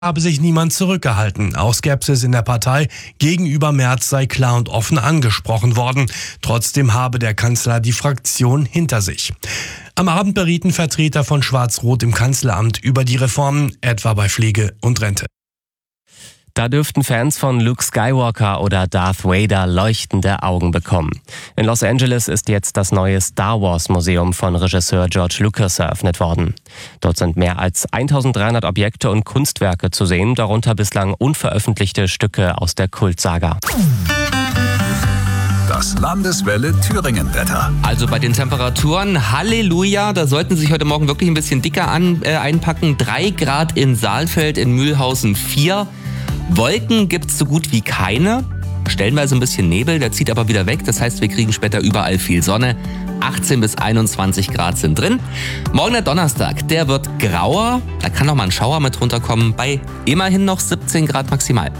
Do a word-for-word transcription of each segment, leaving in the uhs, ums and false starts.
habe sich niemand zurückgehalten. Auch Skepsis in der Partei gegenüber Merz sei klar und offen angesprochen worden. Trotzdem habe der Kanzler die Fraktion hinter sich. Am Abend berieten Vertreter von Schwarz-Rot im Kanzleramt über die Reformen, etwa bei Pflege und Rente. Da dürften Fans von Luke Skywalker oder Darth Vader leuchtende Augen bekommen. In Los Angeles ist jetzt das neue Star Wars Museum von Regisseur George Lucas eröffnet worden. Dort sind mehr als eintausenddreihundert Objekte und Kunstwerke zu sehen, darunter bislang unveröffentlichte Stücke aus der Kultsaga. Das Landeswelle Thüringen-Wetter. Also bei den Temperaturen, Halleluja, da sollten Sie sich heute Morgen wirklich ein bisschen dicker an, äh, einpacken. Drei Grad in Saalfeld, in Mühlhausen vier. Wolken gibt's so gut wie keine. Stellenweise ein bisschen Nebel, der zieht aber wieder weg. Das heißt, wir kriegen später überall viel Sonne. achtzehn bis einundzwanzig Grad sind drin. Morgen der Donnerstag, der wird grauer. Da kann noch mal ein Schauer mit runterkommen. Bei immerhin noch siebzehn Grad maximal.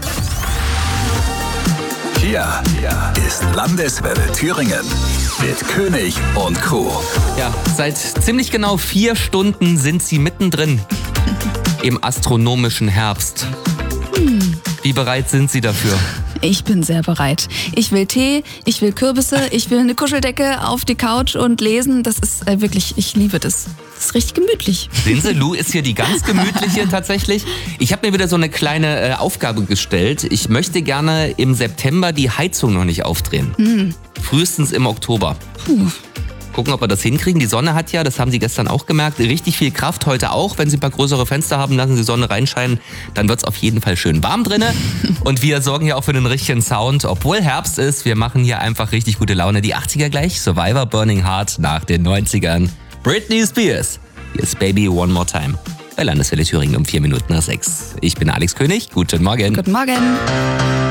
Hier ist Landeswelle Thüringen mit König und Co. Ja, seit ziemlich genau vier Stunden sind Sie mittendrin im astronomischen Herbst. Hm. Wie bereit sind Sie dafür? Ich bin sehr bereit. Ich will Tee, ich will Kürbisse, ich will eine Kuscheldecke auf die Couch und lesen. Das ist äh, wirklich, ich liebe das. Das ist richtig gemütlich. Sehen Sie, Lou ist hier die ganz gemütliche tatsächlich. Ich habe mir wieder so eine kleine äh, Aufgabe gestellt. Ich möchte gerne im September die Heizung noch nicht aufdrehen. Hm. Frühestens im Oktober. Puh. Gucken, ob wir das hinkriegen. Die Sonne hat ja, das haben Sie gestern auch gemerkt, richtig viel Kraft. Heute auch. Wenn Sie ein paar größere Fenster haben, lassen Sie Sonne reinscheinen. Dann wird's auf jeden Fall schön warm drinne. Und wir sorgen ja auch für den richtigen Sound. Obwohl Herbst ist, wir machen hier einfach richtig gute Laune. Die achtziger gleich. Survivor, Burning Heart nach den neunzigern. Britney Spears. Hier ist Baby One More Time. Bei Landeswelle Thüringen um vier Minuten nach sechs. Ich bin Alex König. Guten Morgen. Guten Morgen.